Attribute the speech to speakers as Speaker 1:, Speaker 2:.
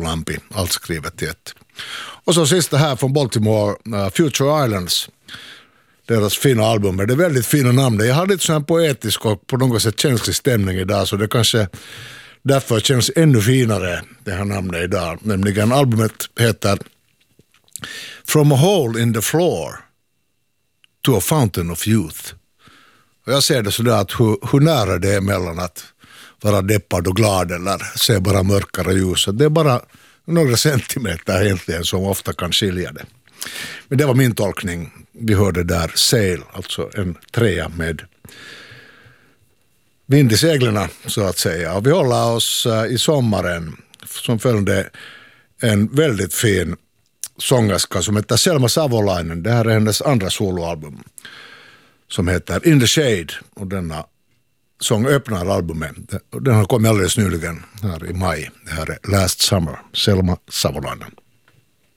Speaker 1: Lampi, allt skrivet i ett. Och så sista här från Baltimore, Future Islands, deras fina album. Det är väldigt fina namn. Jag har lite sån här poetisk och på något sätt känslig stämning idag, så det kanske därför känns ännu finare det här namnet idag. Nämligen albumet heter From a Hole in the Floor to a Fountain of Youth. Och jag ser det sådär att hur nära det är mellan att vara deppad och glad eller se bara mörkare ljus. Det är bara några centimeter egentligen som ofta kan skilja det. Men det var min tolkning. Vi hörde där Sail, alltså en trea med vind i seglarna så att säga. Och vi håller oss i sommaren som följde en väldigt fin sångerska som heter Selma Savolainen. Det här är hennes andra soloalbum som heter In the Shade, och denna sång öppnar albumet. Den har kommit alldeles nyligen här i maj. Det här är Last Summer, Selma Savolainen.